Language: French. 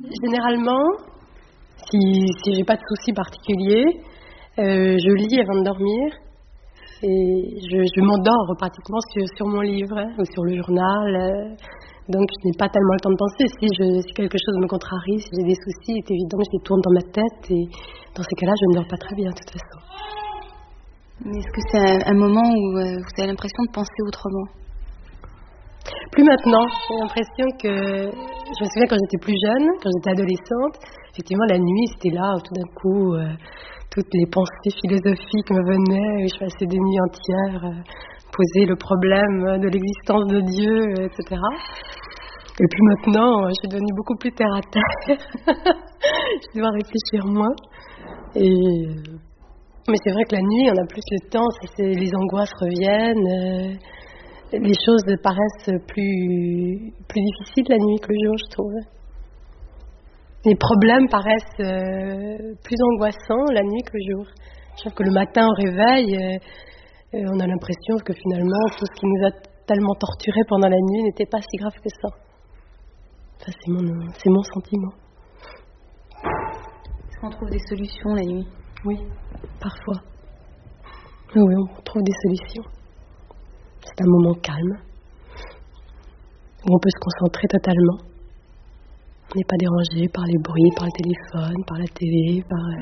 Généralement, si j'ai pas de soucis particuliers, je lis avant de dormir et je m'endors pratiquement sur mon livre ou sur le journal. Donc je n'ai pas tellement le temps de penser. Si quelque chose me contrarie, si j'ai des soucis, c'est évident que je les tourne dans ma tête et dans ces cas-là, je ne dors pas très bien de toute façon. Mais est-ce que c'est un moment où vous avez l'impression de penser autrement ? Plus maintenant. J'ai l'impression que... Je me souviens quand j'étais plus jeune, quand j'étais adolescente, effectivement la nuit c'était là où tout d'un coup toutes les pensées philosophiques me venaient et je passais des nuits entières poser le problème de l'existence de Dieu, etc. Et puis maintenant, je suis devenue beaucoup plus terre à terre. Je dois réfléchir moins. Mais c'est vrai que la nuit, on a plus le temps, les angoisses reviennent, les choses paraissent plus difficiles la nuit que le jour, je trouve. Les problèmes paraissent plus angoissants la nuit que le jour. Je trouve que le matin au réveil, on a l'impression que finalement tout ce qui nous a tellement torturés pendant la nuit n'était pas si grave que ça. Ça, c'est mon sentiment. Est-ce qu'on trouve des solutions la nuit ? Oui, parfois. Oui, on trouve des solutions. C'est un moment calme, où on peut se concentrer totalement. On n'est pas dérangé par les bruits, par le téléphone, par la télé, par